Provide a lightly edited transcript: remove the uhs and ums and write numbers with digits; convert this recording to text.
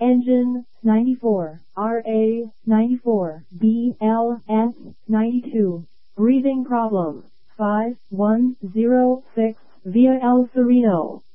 Engine 94, RA 94, BLS 92. Breathing problem 5106 via El Sereno.